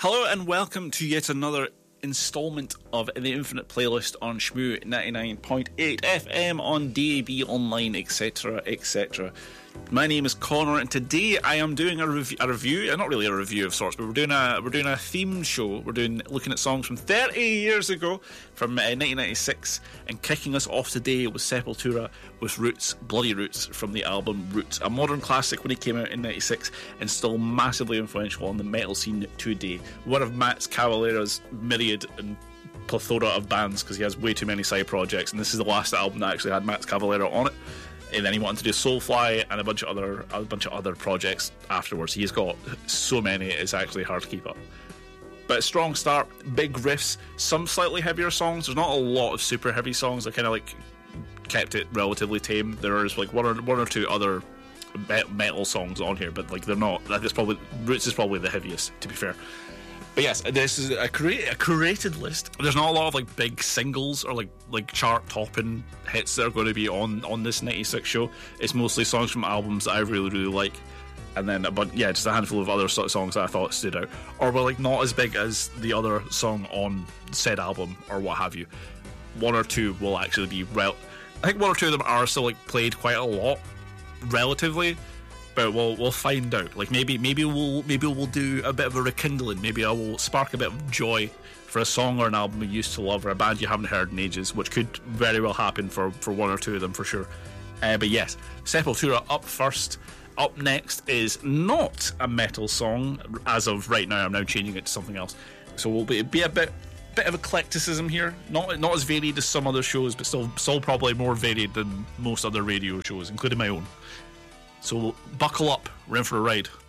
Hello and welcome to yet another instalment of the Infinite Playlist on Shmoo 99.8 FM on DAB Online, etc, etc. My name is Connor, and today I am doing a review, not really a review of sorts, but we're doing a themed show. We're looking at songs from 30 years ago, from 1996, and kicking us off today with Sepultura with Roots, Bloody Roots, from the album Roots, a modern classic when it came out in 96, and still massively influential on the metal scene today. One of Max Cavalera's myriad and plethora of bands, because he has way too many side projects, and this is the last album that actually had Max Cavalera on it. And then he wanted to do Soulfly and a bunch of other projects afterwards. He's got so many, it's actually hard to keep up. But a strong start, big riffs, some slightly heavier songs. There's not a lot of super heavy songs. I kind of like kept it relatively tame. There is like one or two other metal songs on here, but like they're not. Roots is probably the heaviest, to be fair. But yes, this is a curated list. There's not a lot of like big singles or like chart topping hits that are going to be on this 96 show. It's mostly songs from albums that I really, really like, and then just a handful of other songs that I thought stood out or were like not as big as the other song on said album or what have you. One or two will actually be I think one or two of them are still like played quite a lot relatively. But we'll find out. Like maybe we'll do a bit of a rekindling. Maybe I will spark a bit of joy for a song or an album you used to love or a band you haven't heard in ages, which could very well happen for one or two of them for sure. But yes, Sepultura up first. Up next is not a metal song as of right now. I'm now changing it to something else. So we'll be a bit of eclecticism here. Not as varied as some other shows, but still probably more varied than most other radio shows, including my own. So buckle up, we're in for a ride.